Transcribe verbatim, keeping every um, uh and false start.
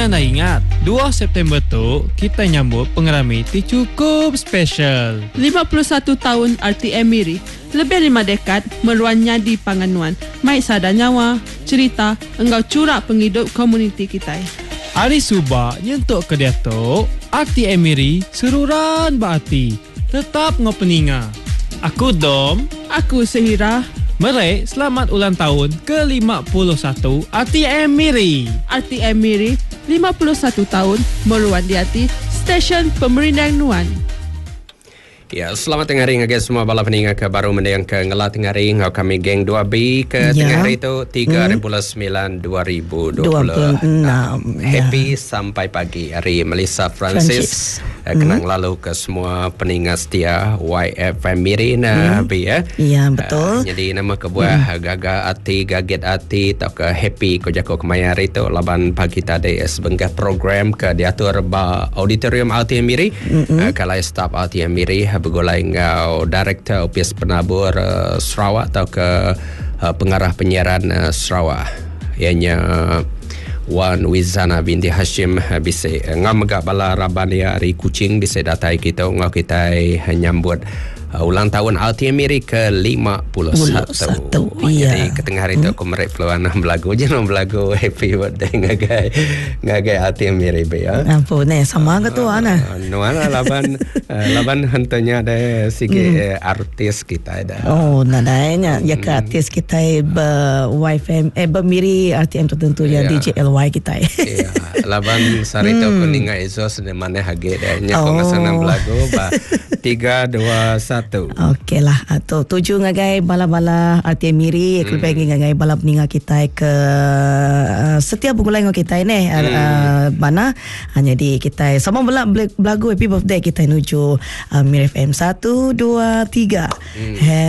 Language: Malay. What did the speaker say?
Jangan dah ingat, dua September tu kita nyambut pengerami ti cukup special. lima puluh satu tahun R T M Miri, lebih lima dekad meruannya di Panganuan. Mai sada nyawa, cerita engkau curak penghidup komuniti kita. Hari Subah nyentuk ke dia tu, R T M Miri seruran berarti. Tetap ngopeninga. Aku Dom. Aku Sehira. Merek selamat ulang tahun ke lima puluh satu R T M Miri. R T M Miri lima puluh satu tahun meruan di hati stesen pemerintah Nuan. Ya, selamat tengah hari ngagak semua bala peningat ke baru mendiang ke ngelat tengah hari ngau kami geng dua B ke ya. Tengah hari itu tiga bulan sembilan dua ribu dua puluh enam. Happy ya. Sampai pagi hari Melissa Francis, Francis. Uh, kenang hmm. lalu ke semua peningat setia Y F M Miri na hmm. B ya. Ya betul. Uh, jadi nama kebuah hmm. gaga ati gaget ati atau ke happy ko jako kemaya hari itu laban pagi tadi sebengkah program ke diatur ba auditorium R T M Miri. Hmm. Uh, kalau staff R T M Miri bergolai ngau Director Opis Penabur uh, Sarawak atau ke uh, pengarah penyiaran uh, Sarawak ianya uh, Wan Wizana binti Hashim uh, bisa uh, ngam gak bala rabania hari kucing bisa datai kita ngau kita uh, nyambut Uh, ulang tahun R T M Miri ke lima puluh satu. Iya. Jadi ke tengah hari tu aku merek peluang belagu je nak belagu happy birthday ngagai ngagai R T M Miri be ya. Ampun eh sama ke tu ana. Nuana laban laban hentanya ada sikit artis kita ada. Oh nadanya ya ke artis kita be Y F M eh bermiri R T M tertentu yang D J L Y kita. Iya. Laban sari tu aku ninga esos de mana hage dah nya ko ngasana belagu ba tiga dua satu. Okey lah. Atau tujuh ngagai bala-bala R T M Miri. Hmm. Kelebih ngagai bala peningat kita ke uh, setiap bulan dengan kita ini. Hmm. Uh, mana? Hanya di kita. Sama bela belagu happy birthday kita menuju uh, Miri F M satu, dua, tiga. Hmm.